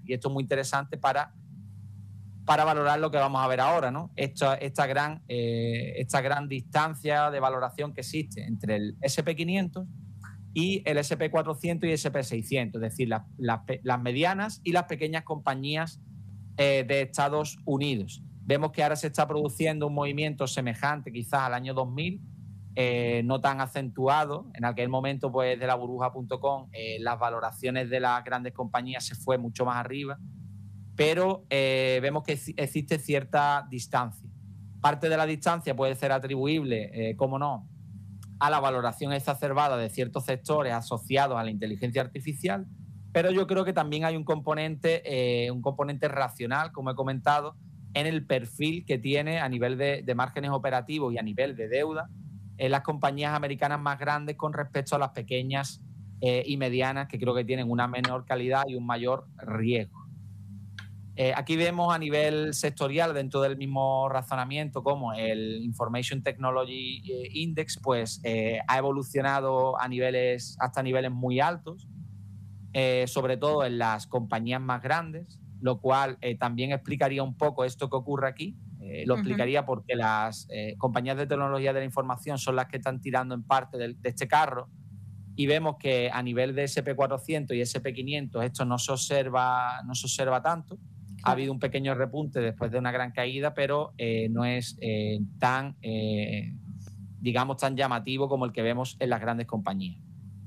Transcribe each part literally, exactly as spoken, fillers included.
Y esto es muy interesante para, para valorar lo que vamos a ver ahora, ¿no? Esta, esta, gran, eh, esta gran distancia de valoración que existe entre el ese and pe quinientos y el ese and pe cuatrocientos y ese and pe seiscientos, es decir, las, las, las medianas y las pequeñas compañías eh, de Estados Unidos. Vemos que ahora se está produciendo un movimiento semejante quizás al año dos mil, eh, no tan acentuado. En aquel momento, pues, de la burbuja punto com, eh, las valoraciones de las grandes compañías se fue mucho más arriba, pero eh, vemos que existe cierta distancia. Parte de la distancia puede ser atribuible, eh, cómo no, a la valoración exacerbada de ciertos sectores asociados a la inteligencia artificial, pero yo creo que también hay un componente, eh, un componente racional, como he comentado, en el perfil que tiene a nivel de, de márgenes operativos y a nivel de deuda en las compañías americanas más grandes con respecto a las pequeñas eh, y medianas, que creo que tienen una menor calidad y un mayor riesgo. Eh, aquí vemos a nivel sectorial, dentro del mismo razonamiento, como el Information Technology Index pues, eh, ha evolucionado a niveles, hasta niveles muy altos, eh, sobre todo en las compañías más grandes, lo cual eh, también explicaría un poco esto que ocurre aquí. Eh, lo uh-huh. explicaría porque las eh, compañías de tecnología de la información son las que están tirando en parte de, de este carro, y vemos que a nivel de ese and pe cuatrocientos y ese and pe quinientos esto no se observa, no se observa tanto. Ha habido un pequeño repunte después de una gran caída, pero eh, no es eh, tan, eh, digamos, tan llamativo como el que vemos en las grandes compañías.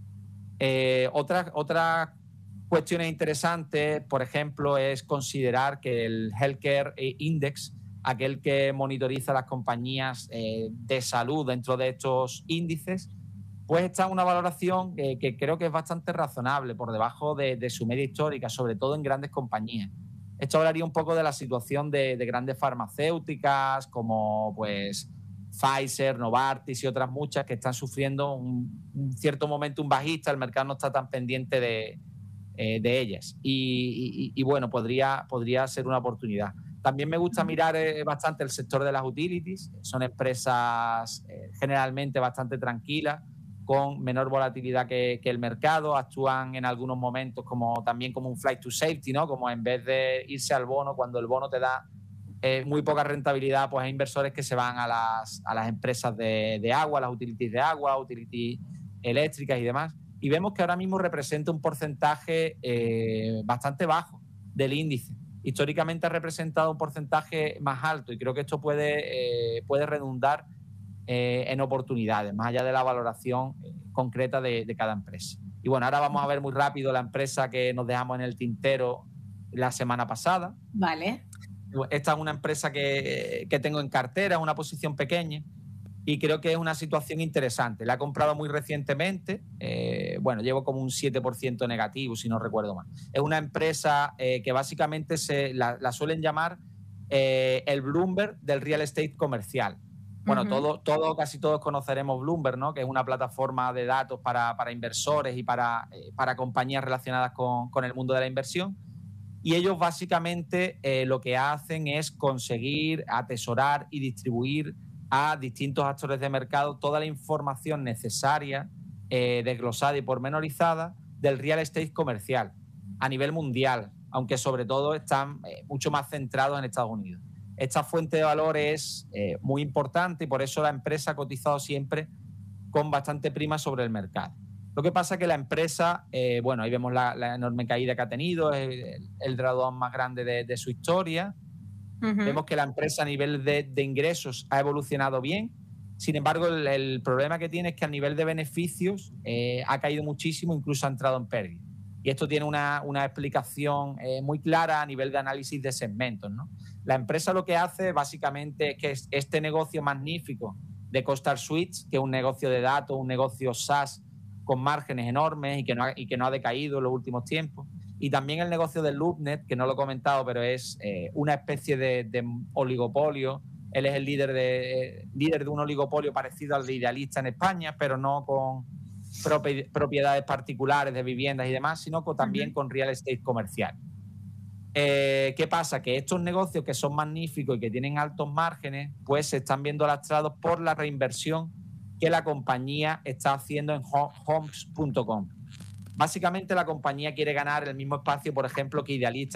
Eh, otras, otras cuestiones interesantes, por ejemplo, es considerar que el Healthcare Index, aquel que monitoriza las compañías eh, de salud dentro de estos índices, pues está en una valoración que, que creo que es bastante razonable, por debajo de, de su media histórica, sobre todo en grandes compañías. Esto hablaría un poco de la situación de, de grandes farmacéuticas como pues Pfizer, Novartis y otras muchas que están sufriendo un, un cierto momento un bajista. El mercado no está tan pendiente de, eh, de ellas. Y, y, y bueno, podría, podría ser una oportunidad. También me gusta mirar eh, bastante el sector de las utilities. Son empresas eh, generalmente bastante tranquilas, con menor volatilidad que, que el mercado, actúan en algunos momentos como también como un flight to safety, ¿no? Como en vez de irse al bono, cuando el bono te da eh, muy poca rentabilidad, pues hay inversores que se van a las, a las empresas de, de agua, las utilities de agua, utilities eléctricas y demás. Y vemos que ahora mismo representa un porcentaje eh, bastante bajo del índice. Históricamente ha representado un porcentaje más alto, y creo que esto puede, eh, puede redundar Eh, en oportunidades, más allá de la valoración eh, concreta de, de cada empresa. Y bueno, ahora vamos a ver muy rápido la empresa que nos dejamos en el tintero la semana pasada. Vale. Esta es una empresa que, que tengo en cartera, una posición pequeña, y creo que es una situación interesante. La he comprado muy recientemente, eh, bueno, llevo como un siete por ciento negativo, si no recuerdo mal. Es una empresa eh, que básicamente se, la, la suelen llamar eh, el Bloomberg del real estate comercial. Bueno, uh-huh. todo, todo, casi todos conoceremos Bloomberg, ¿no? Que es una plataforma de datos para, para inversores y para, eh, para compañías relacionadas con, con el mundo de la inversión. Y ellos básicamente eh, lo que hacen es conseguir atesorar y distribuir a distintos actores de mercado toda la información necesaria, eh, desglosada y pormenorizada del real estate comercial a nivel mundial, aunque sobre todo están eh, mucho más centrados en Estados Unidos. Esta fuente de valor es eh, muy importante, y por eso la empresa ha cotizado siempre con bastante prima sobre el mercado. Lo que pasa es que la empresa, eh, bueno, ahí vemos la, la enorme caída que ha tenido, es el, el drawdown más grande de, de su historia. Uh-huh. Vemos que la empresa a nivel de, de ingresos ha evolucionado bien. Sin embargo, el, el problema que tiene es que a nivel de beneficios eh, ha caído muchísimo, incluso ha entrado en pérdida. Y esto tiene una, una explicación eh, muy clara a nivel de análisis de segmentos, ¿no? La empresa lo que hace básicamente es que este negocio magnífico de CoStar Suites, que es un negocio de datos, un negocio SaaS con márgenes enormes y que no ha, y que no ha decaído en los últimos tiempos, y también el negocio de LoopNet, que no lo he comentado, pero es eh, una especie de, de oligopolio. Él es el líder de, líder de un oligopolio parecido al de Idealista en España, pero no con propiedades particulares de viviendas y demás, sino con, también uh-huh. con real estate comercial. Eh, ¿Qué pasa? Que estos negocios, que son magníficos y que tienen altos márgenes, pues se están viendo lastrados por la reinversión que la compañía está haciendo en homes punto com. Básicamente la compañía quiere ganar el mismo espacio, por ejemplo, que Idealista